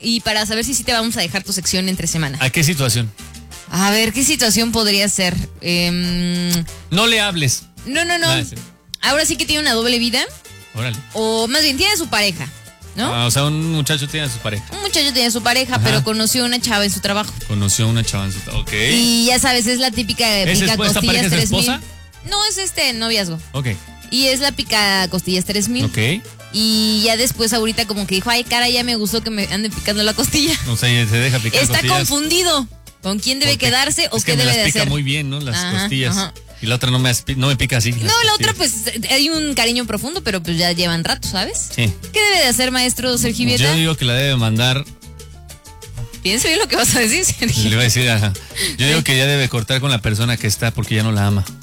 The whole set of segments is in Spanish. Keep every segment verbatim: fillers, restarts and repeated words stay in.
y para saber si sí te vamos a dejar tu sección entre semana. ¿A qué situación? A ver, ¿qué situación podría ser? Eh, no le hables. No, no, no. Ah, sí. Ahora sí que tiene una doble vida. Órale. O más bien, tiene a su pareja, ¿no? Ah, o sea, un muchacho tiene a su pareja. Un muchacho tiene a su pareja, Ajá. pero conoció a una chava en su trabajo. Conoció a una chava en su trabajo. Ok. Y ya sabes, es la típica de ¿Es pica esposa, esta costillas pareja es tres mil. esposa? No, es este noviazgo. Ok. Y es la pica costillas tres mil. Ok. Y ya después ahorita como que dijo, ay, cara, ya me gustó que me anden picando la costilla. O sea, se deja picar Está costillas. confundido con quién debe Porque quedarse o es que qué me debe las de pica hacer. muy bien, ¿no? Las Ajá, costillas. ajá. Y la otra no me, no me pica así. No, la otra pues hay un cariño profundo, pero pues ya llevan rato, ¿sabes? Sí. ¿Qué debe de hacer, maestro Sergio Vieta? Yo digo que la debe mandar. Piensa bien lo que vas a decir, Sergio. Le iba a decir, ajá. Yo digo que ya debe cortar con la persona que está porque ya no la ama.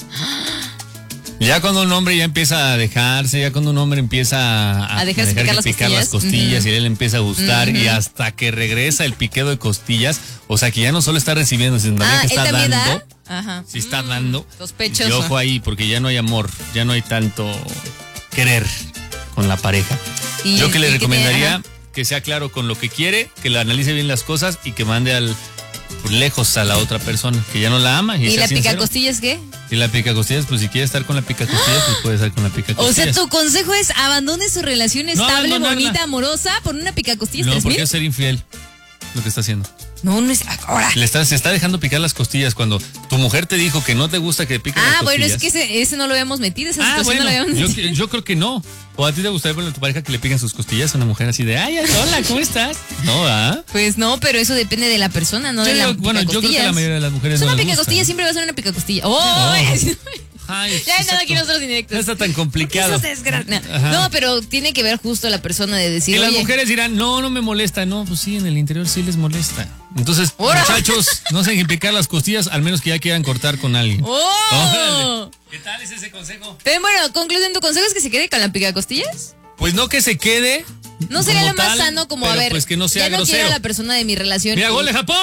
Ya cuando un hombre ya empieza a dejarse, ya cuando un hombre empieza a, a dejarse a dejar picar, que las, picar costillas. las costillas, Uh-huh. y a él le empieza a gustar, Uh-huh. y hasta que regresa el piqueo de costillas, o sea que ya no solo está recibiendo, sino también Ah, que está ¿él también dando. da? Ajá. Sí está Mm, dando. Sospechoso. Y ojo ahí, porque ya no hay amor, ya no hay tanto querer con la pareja. Y, Yo que le y recomendaría que, te, que sea claro con lo que quiere, que le analice bien las cosas y que mande al pues, lejos a la otra persona, que ya no la ama. ¿Y, ¿Y sea la sincero. pica costillas qué? Y la pica costillas, pues si quiere estar con la pica costillas, pues puede estar con la pica O costillas. sea, tu consejo es abandone su relación estable, no, no, no, bonita, no. amorosa por una pica costillas No, tres mil. porque es ser infiel lo que está haciendo. No, no es ahora. Le está, se está dejando picar las costillas cuando tu mujer te dijo que no te gusta que piquen las Ah, bueno, costillas. es que ese, ese no lo habíamos metido, esa Ah, situación bueno, no la habíamos yo, metido. yo creo que no. ¿O a ti te gustaría ponerle a tu pareja que le piquen sus costillas a una mujer así de, ay, hola, ¿cómo estás? No, ¿ah? Pues no, pero eso depende de la persona, no Yo de la digo, bueno, yo creo que a la mayoría de las mujeres Es no una les pica gusta. costilla, siempre va a ser una pica costilla. ¡Oh! Oh. Ay, Ya sí, hay nada aquí exacto. nosotros indirectos. No está tan complicado. Eso es desgra- no, Ajá. no, pero tiene que ver justo la persona de decir, Y las oye, mujeres dirán, no, no me molesta. No, pues sí, en el interior sí les molesta. Entonces, ¡Ora! muchachos, no se dejen picar las costillas, al menos que ya quieran cortar con alguien. ¡oh! Órale. ¿Qué tal es ese consejo? Pero bueno, conclusión, ¿tu consejo es que se quede con la pica costillas? Pues no que se quede. No sería como lo más tal, sano como, a pero ver, pues que no sea ya no grosero. quiero a la persona de mi relación. ¡Mira, y- gol de Japón!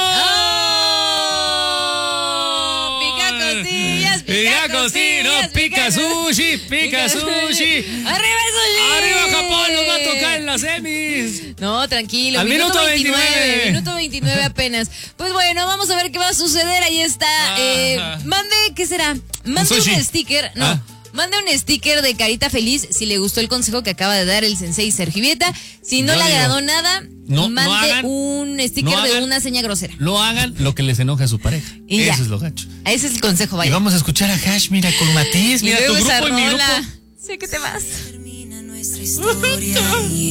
¡Oh! Pica costillas, pica Pica costillas, costillas, no, pica sushi, pica sushi. ¡Arriba el sushi! ¡Arriba Japón! ¡Nos va a tocar en las semis! No, tranquilo. Al minuto veintinueve. Minuto veintinueve apenas. Pues bueno, vamos a ver qué va a suceder. Ahí está. Ajá. Eh, mande, ¿qué será? Mande un, sushi. sticker. No. Ah. Mande un sticker de carita feliz si le gustó el consejo que acaba de dar el sensei Sergio Vieta. Si no Yo le digo, agradó nada, no- no mande hagan- un sticker no de hagan- una seña grosera. No hagan lo que les enoja a su pareja. Y Eso ya. es lo gacho. Ese es el consejo, vaya. Y vamos a escuchar a Hash, mira, con Matiz, Y mira tu luego esa grupo y mi grupo. rola. Sé que te vas. Termina nuestra historia.